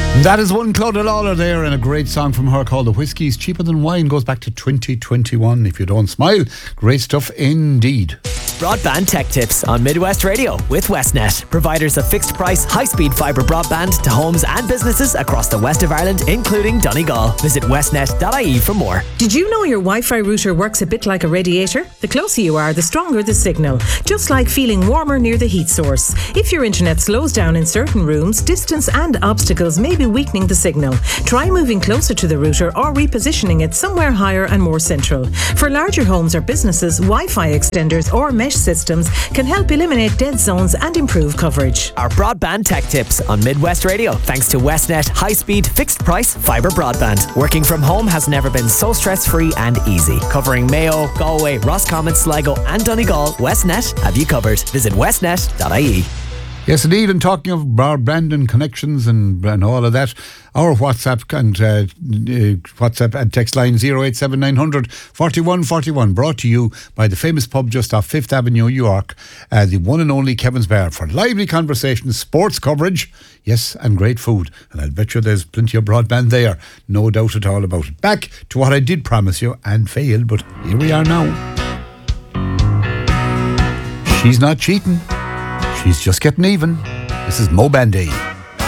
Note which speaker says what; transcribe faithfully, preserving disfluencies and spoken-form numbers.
Speaker 1: That is one Claudia Lawler there, and a great song from her called The Whiskey's Cheaper Than Wine. Goes back to twenty twenty-one. If you don't smile, great stuff indeed.
Speaker 2: Broadband Tech Tips on Midwest Radio with Westnet, providers of fixed price, high speed fibre broadband to homes and businesses across the west of Ireland, including Donegal. Visit westnet dot I E for more.
Speaker 3: Did you know your Wi-Fi router works a bit like a radiator? The closer you are, the stronger the signal, just like feeling warmer near the heat source. If your internet slows down in certain rooms, distance and obstacles may be weakening the signal. Try moving closer to the router or repositioning it somewhere higher and more central. For larger homes or businesses, Wi-Fi extenders or mesh systems can help eliminate dead zones and improve coverage.
Speaker 2: Our Broadband Tech Tips on Midwest Radio, thanks to Westnet high-speed, fixed-price fibre broadband. Working from home has never been so stress-free and easy. Covering Mayo, Galway, Roscommon, Sligo and Donegal, Westnet have you covered. Visit westnet dot I E.
Speaker 1: Yes, indeed. And talking of broadband and connections and, and all of that, our WhatsApp and uh, uh, WhatsApp and text line zero eight seven nine hundred forty-one forty-one, brought to you by the famous pub just off Fifth Avenue, York, uh, the one and only Kevin's Bar, for lively conversations, sports coverage, yes, and great food. And I'll bet you there's plenty of broadband there, no doubt at all about it. Back to what I did promise you and failed, but here we are now. She's not cheating. She's just getting even. This is Mo Bandy.